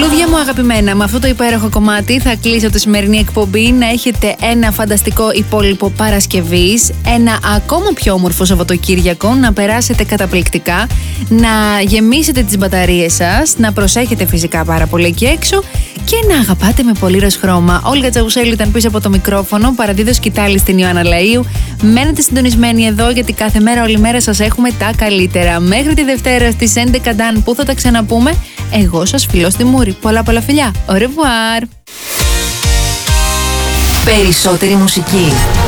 Λουλούδια μου αγαπημένα, με αυτό το υπέροχο κομμάτι θα κλείσω τη σημερινή εκπομπή. Να έχετε ένα φανταστικό υπόλοιπο Παρασκευής, ένα ακόμα πιο όμορφο Σαββατοκύριακο, να περάσετε καταπληκτικά, να γεμίσετε τις μπαταρίες σας, να προσέχετε φυσικά πάρα πολύ εκεί έξω και να αγαπάτε με πολύ ροζ χρώμα. Όλγα Τσαουσέλου ήταν πίσω από το μικρόφωνο, παραδίδω σκητάλη στην Ιωάννα Λαΐου. Μένετε συντονισμένοι εδώ, γιατί κάθε μέρα όλη μέρα σας έχουμε τα καλύτερα. Μέχρι τη Δευτέρα στις 11 Ντάν που θα τα ξαναπούμε, εγώ σας φιλώ στη μούρη. Πολλά φιλιά. Au revoir. Περισσότερη μουσική.